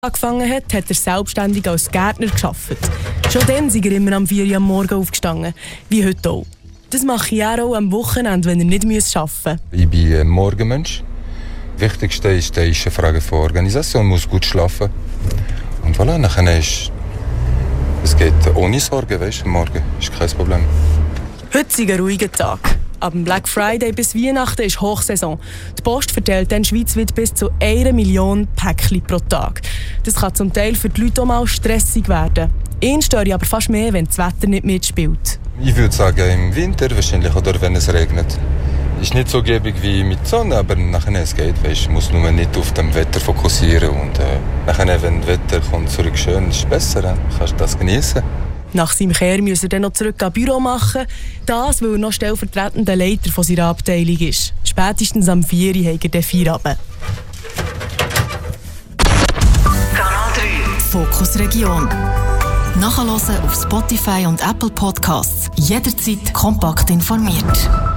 angefangen hat er selbstständig als Gärtner gearbeitet. Schon dann ist er immer am 4 Uhr am Morgen aufgestanden, wie heute auch. Das mache er auch am Wochenende, wenn er nicht arbeiten muss. Ich bin ein Morgenmensch. Das Wichtigste ist eine Frage von Organisation. Man muss gut schlafen. Und voilà, nachher ist es geht ohne Sorgen, weißt du, morgen ist kein Problem. Heute ist ein ruhiger Tag. Ab dem Black Friday bis Weihnachten ist Hochsaison. Die Post verteilt dann schweizweit bis zu 1 Million Päckchen pro Tag. Das kann zum Teil für die Leute auch mal stressig werden. Ihn störe aber fast mehr, wenn das Wetter nicht mitspielt. Ich würde sagen, im Winter wahrscheinlich oder wenn es regnet. Ist nicht so gebig wie mit Sonne, aber nachher es geht. Weißt, du musst nur nicht auf dem Wetter fokussieren. Und nachher, wenn das Wetter kommt zurück schön, ist es besser. Dann kannst du das genießen. Nach seinem Kehr muss er dann noch zurück ans Büro machen. Das, weil er noch stellvertretender Leiter von seiner Abteilung ist. Spätestens am 4 Uhr hat er den Feierabend. Kanal 3 Fokus Region. Nachhören auf Spotify und Apple Podcasts. Jederzeit kompakt informiert.